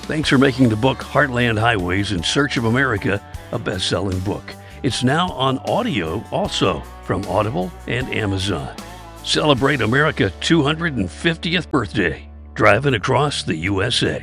Thanks for making the book Heartland Highways in Search of America a best-selling book. It's now on audio also from Audible and Amazon. Celebrate America's 250th birthday, driving across the USA.